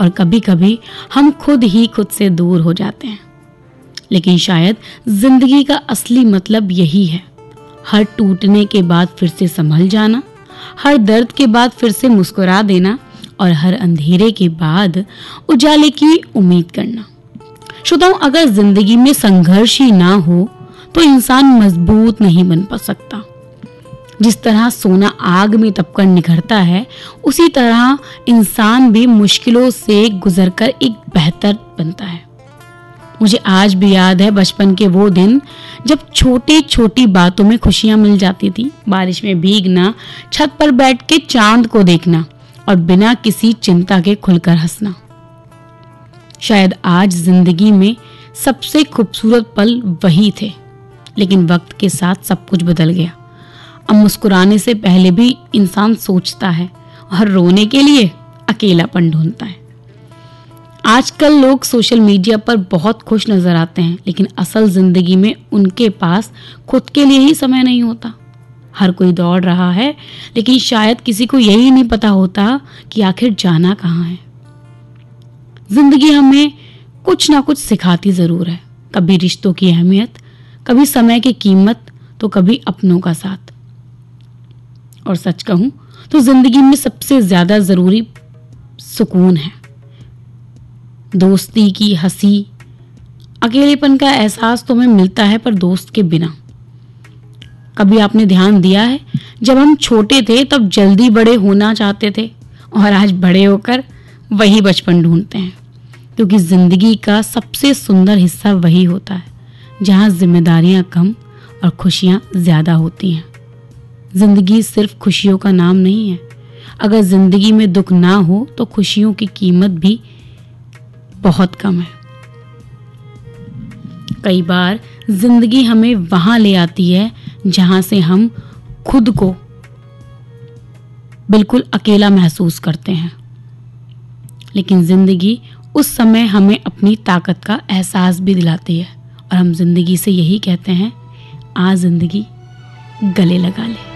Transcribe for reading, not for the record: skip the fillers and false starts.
और कभी कभी हम खुद ही खुद से दूर हो जाते हैं। लेकिन शायद जिंदगी का असली मतलब यही है, हर टूटने के बाद फिर से संभल जाना, हर दर्द के बाद फिर से मुस्कुरा देना और हर अंधेरे के बाद उजाले की उम्मीद करना। श्रोताओं, अगर जिंदगी में संघर्ष ही ना हो तो इंसान मजबूत नहीं बन पा सकता। जिस तरह सोना आग में तपकर निखरता है, उसी तरह इंसान भी मुश्किलों से गुजरकर एक बेहतर बनता है। मुझे आज भी याद है बचपन के वो दिन जब छोटी छोटी बातों में खुशियां मिल जाती थी। बारिश में भीगना, छत पर बैठ के चांद को देखना और बिना किसी चिंता के खुलकर हंसना। शायद आज जिंदगी में सबसे खूबसूरत पल वही थे, लेकिन वक्त के साथ सब कुछ बदल गया। अब मुस्कुराने से पहले भी इंसान सोचता है और रोने के लिए अकेलापन ढूंढता है। आजकल लोग सोशल मीडिया पर बहुत खुश नजर आते हैं, लेकिन असल जिंदगी में उनके पास खुद के लिए ही समय नहीं होता। हर कोई दौड़ रहा है, लेकिन शायद किसी को यही नहीं पता होता कि आखिर जाना कहाँ है। जिंदगी हमें कुछ ना कुछ सिखाती जरूर है, कभी रिश्तों की अहमियत, कभी समय की कीमत, तो कभी अपनों का साथ। और सच कहूं तो जिंदगी में सबसे ज्यादा जरूरी सुकून है। दोस्ती की हंसी, अकेलेपन का एहसास तो हमें मिलता है, पर दोस्त के बिना। कभी आपने ध्यान दिया है, जब हम छोटे थे तब जल्दी बड़े होना चाहते थे और आज बड़े होकर वही बचपन ढूंढते हैं। क्योंकि जिंदगी का सबसे सुंदर हिस्सा वही होता है जहां जिम्मेदारियां कम और खुशियां ज्यादा होती हैं। जिंदगी सिर्फ खुशियों का नाम नहीं है। अगर जिंदगी में दुख ना हो तो खुशियों की कीमत भी बहुत कम है। कई बार जिंदगी हमें वहां ले आती है जहां से हम खुद को बिल्कुल अकेला महसूस करते हैं, लेकिन जिंदगी उस समय हमें अपनी ताकत का एहसास भी दिलाती है और हम जिंदगी से यही कहते हैं, आ जिंदगी गले लगा ले।